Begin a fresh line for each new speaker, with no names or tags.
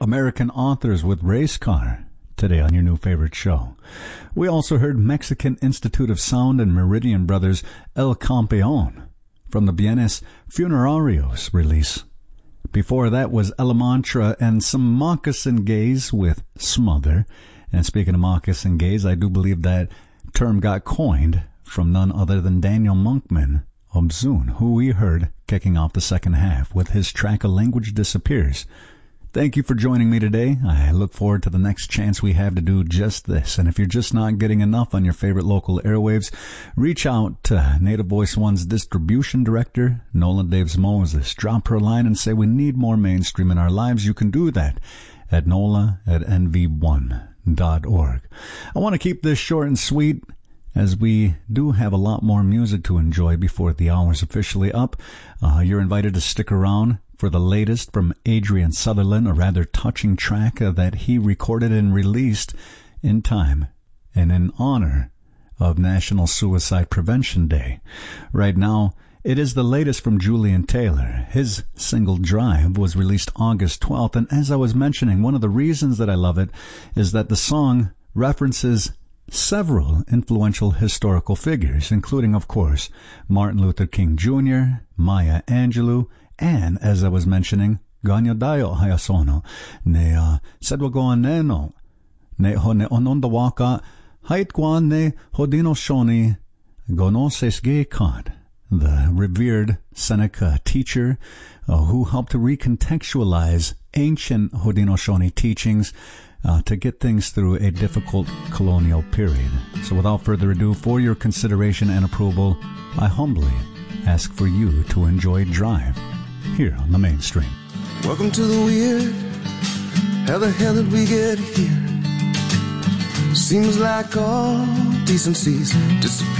American Authors with Race Car today on your new favorite show. We also heard Mexican Institute of Sound and Meridian Brothers' El Campeón from the Bienes Funerarios release. Before that was Elemantra and some Moccasin Gaze with Smother. And speaking of Moccasin Gaze, I do believe that term got coined from none other than Daniel Monkman of Zune, who we heard kicking off the second half with his track A Language Disappears. Thank you for joining me today. I look forward to the next chance we have to do just this. And if you're just not getting enough on your favorite local airwaves, reach out to Native Voice One's distribution director, Nola Daves Moses. Drop her a line and say we need more mainstream in our lives. You can do that at nola@nv1.org. I want to keep this short and sweet, as we do have a lot more music to enjoy before the hour's officially up. You're invited to stick around for the latest from Adrian Sutherland, a rather touching track that he recorded and released in time and in honor of National Suicide Prevention Day. Right now, it is the latest from Julian Taylor. His single Drive was released August 12th, and as I was mentioning, one of the reasons that I love it is that the song references several influential historical figures, including, of course, Martin Luther King Jr., Maya Angelou, and, as I was mentioning, Ganyadayo Hayasono, ne Sedwagoan Neno, ne Onondawaka, Haitguan ne Hodino Shoni, Gonoses Gekad, the revered Seneca teacher who helped to recontextualize ancient Haudenosaunee teachings to get things through a difficult colonial period. So without further ado, for your consideration and approval, I humbly ask for you to enjoy Drive here on the Mainstream.
Welcome to the weird. How the hell did we get here? Seems like all decencies disappear.